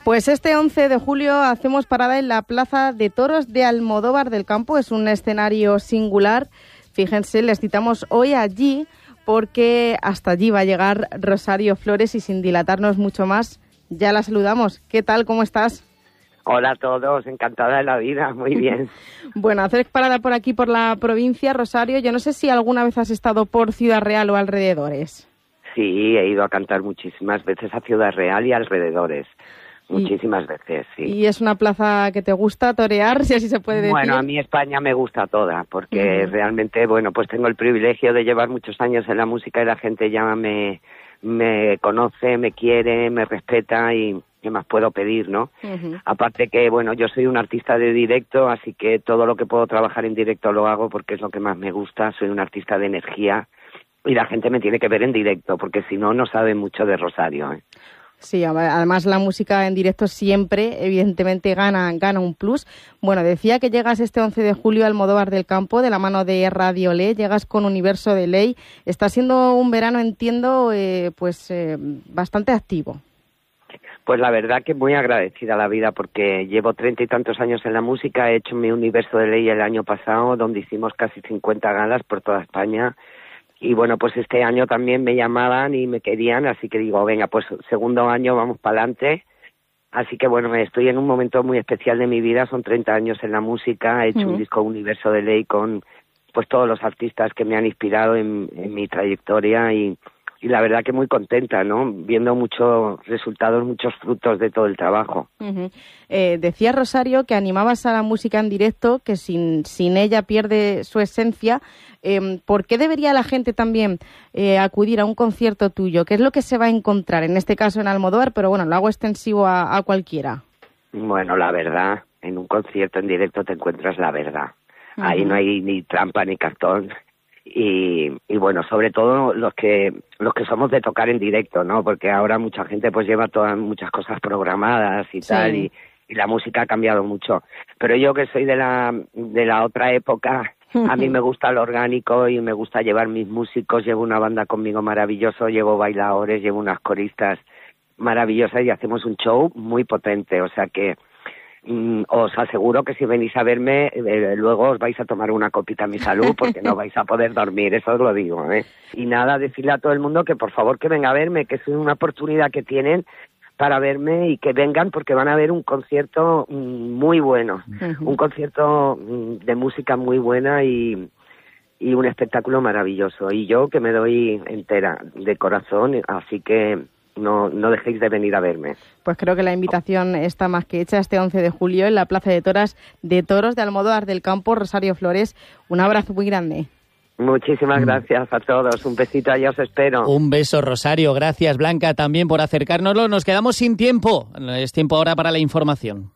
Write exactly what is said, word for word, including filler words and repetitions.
Pues este once de julio hacemos parada en la Plaza de Toros de Almodóvar del Campo. Es un escenario singular. Fíjense, les citamos hoy allí porque hasta allí va a llegar Rosario Flores y sin dilatarnos mucho más, ya la saludamos. ¿Qué tal? ¿Cómo estás? Hola a todos, encantada de la vida, muy bien. Bueno, hacer parada por aquí, por la provincia, Rosario. Yo no sé si alguna vez has estado por Ciudad Real o alrededores. Sí, he ido a cantar muchísimas veces a Ciudad Real y alrededores. Muchísimas y, veces, sí. ¿Y es una plaza que te gusta torear, si así se puede decir? Bueno, a mí España me gusta toda, porque uh-huh. realmente, bueno, pues tengo el privilegio de llevar muchos años en la música y la gente ya me, me conoce, me quiere, me respeta y qué más puedo pedir, ¿no? Uh-huh. Aparte que, bueno, yo soy un artista de directo, así que todo lo que puedo trabajar en directo lo hago porque es lo que más me gusta. Soy un artista de energía y la gente me tiene que ver en directo, porque si no, no sabe mucho de Rosario, ¿eh? Sí, además la música en directo siempre, evidentemente, gana, gana un plus. Bueno, decía que llegas este once de julio al Almodóvar del Campo, de la mano de Radio Ley, llegas con Universo de Ley. Está siendo un verano, entiendo, eh, pues eh, bastante activo. Pues la verdad que muy agradecida a la vida, porque llevo treinta y tantos años en la música. He hecho mi Universo de Ley el año pasado, donde hicimos casi cincuenta galas por toda España. Y bueno, pues este año también me llamaban y me querían, así que digo, venga, pues segundo año vamos para adelante. Así que bueno, estoy en un momento muy especial de mi vida, son treinta años en la música, he hecho uh-huh. un disco Universo de Ley con pues todos los artistas que me han inspirado en, en mi trayectoria y, y la verdad que muy contenta, ¿no? Viendo muchos resultados, muchos frutos de todo el trabajo. Uh-huh. Eh, decía Rosario que animabas a la música en directo, que sin, sin ella pierde su esencia. Eh, ¿Por qué debería la gente también eh, acudir a un concierto tuyo? ¿Qué es lo que se va a encontrar? En este caso en Almodóvar, pero bueno, lo hago extensivo a, a cualquiera. Bueno, la verdad, en un concierto en directo te encuentras la verdad. Uh-huh. Ahí no hay ni trampa ni cartón. Y, y bueno, sobre todo los que los que somos de tocar en directo, ¿no? Porque ahora mucha gente pues lleva todas muchas cosas programadas y sí. tal, y, y la música ha cambiado mucho. Pero yo que soy de la de la otra época, a mí me gusta lo orgánico y me gusta llevar mis músicos. Llevo una banda conmigo maravilloso, llevo bailadores, llevo unas coristas maravillosas y hacemos un show muy potente. O sea que mm, os aseguro que si venís a verme, eh, luego os vais a tomar una copita a mi salud porque no vais a poder dormir, eso os lo digo, ¿eh? Y nada, decirle a todo el mundo que por favor que venga a verme, que es una oportunidad que tienen para verme y que vengan porque van a ver un concierto muy bueno, uh-huh. un concierto de música muy buena y, y un espectáculo maravilloso. Y yo que me doy entera de corazón, así que no, no dejéis de venir a verme. Pues creo que la invitación está más que hecha este once de julio en la Plaza de Toras de Toros de Almodóvar del Campo. Rosario Flores, un abrazo muy grande. Muchísimas gracias a todos. Un besito, allá os espero. Un beso, Rosario. Gracias, Blanca, también por acercárnoslo. Nos quedamos sin tiempo. Es tiempo ahora para la información.